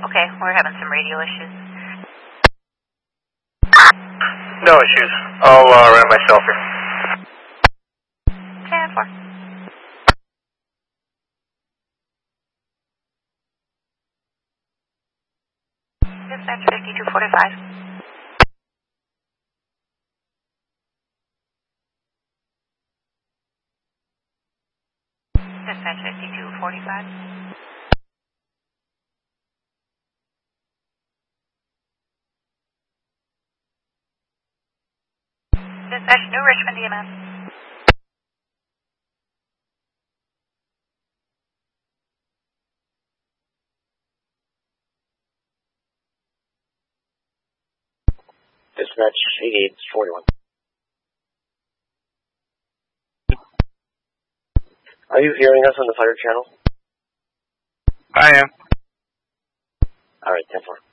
Okay, we're having some radio issues. No issues. I'll run it myself here. 10-4. Dispatch 5245. Dispatch 5245. Dispatch New Richmond EMS. Dispatch 8841. Are you hearing us on the fire channel? I am. All right, 10-4.